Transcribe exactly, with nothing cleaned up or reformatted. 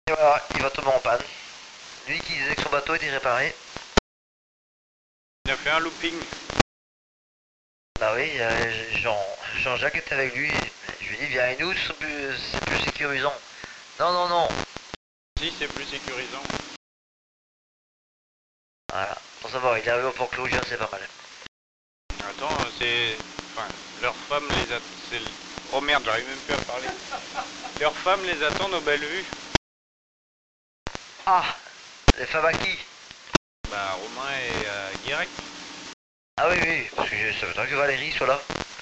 Et voilà, il va tomber en panne. Lui qui disait que son bateau était réparé. Il a fait un looping. Bah oui, euh, Jean, Jean-Jacques était avec lui. Je lui ai dit, viens avec nous, c'est plus, c'est plus sécurisant. Non, non, non. Si, c'est plus sécurisant. Voilà, pour savoir, il est arrivé au port Claudia, c'est pas mal. Attends, c'est... Enfin, leurs femmes les attendent... Oh merde, j'arrive même plus à parler. Leurs femmes les attendent aux belles vues. Ah, les femmes à qui? Bah, Romain et euh, Guirec. Ah oui, oui, parce que je savais pas que Valérie soit là.